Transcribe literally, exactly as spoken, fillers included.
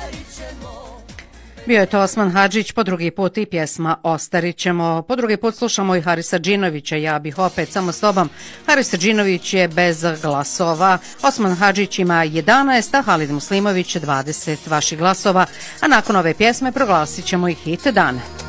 Bio je to Osman Hadžić, po drugi put i pjesma Ostarit ćemo. Po drugi put slušamo i Harisa Džinovića, Ja bih opet samo s tobom. Haris Džinović je bez glasova, Osman Hadžić ima jedanaest, a Halid Muslimović dvadeset vaših glasova. A nakon ove pjesme proglasit ćemo i hit dana.